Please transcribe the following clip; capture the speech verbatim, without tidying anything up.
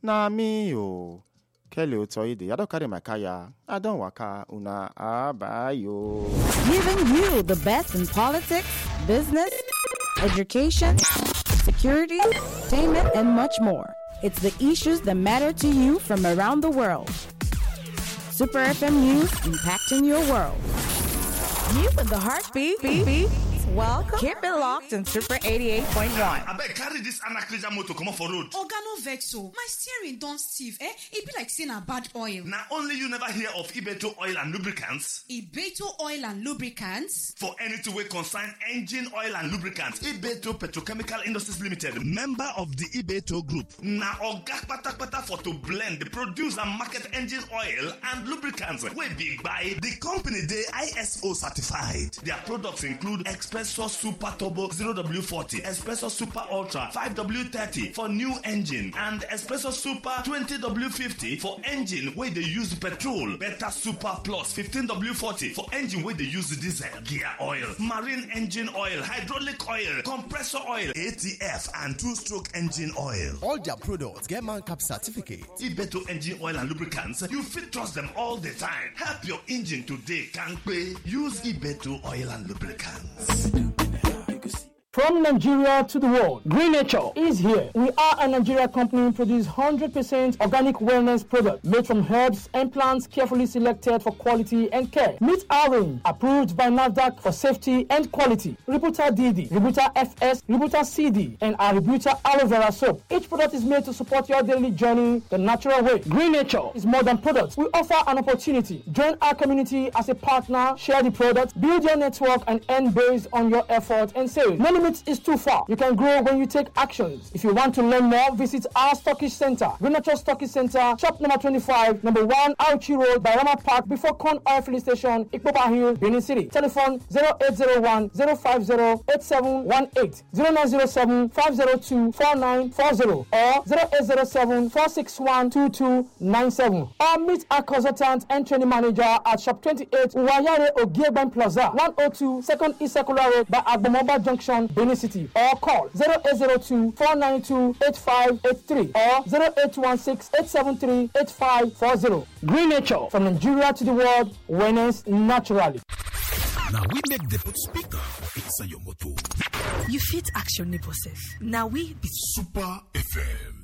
Na me o. Kelly Otoide, I don't carry my kaya. I don't waka una abayo. Giving you the best in politics, business, education, security, entertainment, and much more. It's the issues that matter to you from around the world. Super F M News, impacting your world. You with the heartbeat. Beep, beep. Welcome. Keep it locked in Super eighty-eight point one. I beg carry this Anaklija motor come off for road. Oga no vex so. My steering don't stiff, eh? It be like saying a bad oil. Now only you never hear of Ibeto Oil and Lubricants. Ibeto Oil and Lubricants? For anything we concern engine oil and lubricants. Ibeto Petrochemical Industries Limited, member of the Ibeto Group. Now Oga pata pata for to blend, produce and market engine oil and lubricants. We big buy the company they I S O certified. Their products include Espresso Super Turbo zero W forty, Espresso Super Ultra five W thirty for new engine, and Espresso Super twenty W fifty for engine where they use petrol. Beta Super Plus fifteen W forty for engine where they use diesel. Gear oil, marine engine oil, hydraulic oil, compressor oil, A T F, and two-stroke engine oil. All their products get man cap certificate. Ibeto engine oil and lubricants, you fit trust them all the time. Help your engine today, can't pay. Use Ibeto oil and lubricants. From Nigeria to the world, Green Nature is here. We are a Nigeria company produce one hundred percent organic wellness product made from herbs and plants carefully selected for quality and care. Meet our range, approved by NAFDAC for safety and quality. Rebuta D D, Rebuta F S, Rebuta C D, and our Rebuta Aloe Vera soap. Each product is made to support your daily journey the natural way. Green Nature is more than products. We offer an opportunity. Join our community as a partner, share the product, build your network, and earn based on your effort and sales. No limit is too far. You can grow when you take actions. If you want to learn more, visit our Stockish Center, Green Nature Stockish Center, shop number twenty-five, number one, Auchi Road, by Rama Park, before Con Oil Filling Station, Ikpopa Hill, Benin City. Telephone zero eight zero one, zero five zero, eight seven one eight, zero nine zero seven, five zero two, four nine four zero, or zero eight zero seven, four six one, two two nine seven. Or meet our consultant and training manager at shop twenty-eight, Uwayare Ogiegban Plaza, one oh two, second East Circular Road, by Agbomoba Junction, Benin City. Or call zero eight zero two, four nine two, eight five eight three or zero eight one six, eight seven three, eight five four zero. Green Nature, from Nigeria to the world, wellness naturally. Now we make the put speaker inside your motor. You fit action neighbor self. Now we be Super F M.